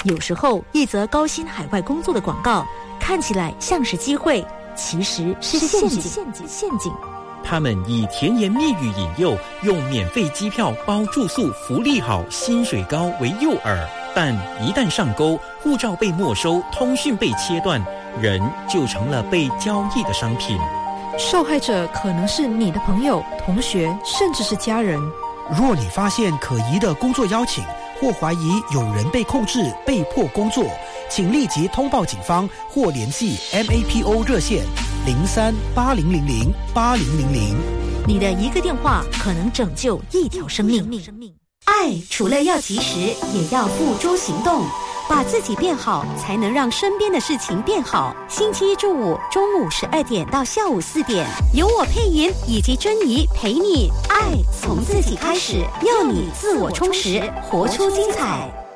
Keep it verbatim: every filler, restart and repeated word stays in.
有时候，一则高薪海外工作的广告看起来像是机会，其实是陷阱。陷阱，陷阱。 他们以甜言蜜语引诱，用免费机票、包住宿、福利好、薪水高为诱饵，但一旦上钩，护照被没收，通讯被切断，人就成了被交易的商品。 受害者可能是你的朋友、同学，甚至是家人。 若你发现可疑的工作邀请，或怀疑有人被控制、被迫工作，请立即通报警方或联系 M A P O 热线零三八零零零八零零零。 你的一个电话可能拯救一条生命。爱除了要及时，也要付诸行动。把自己变好，才能让身边的事情变好。星期一至五中午十二点到下午四点，由我配音以及珍妮陪你。爱从自己开始，要你自我充实，活出精彩。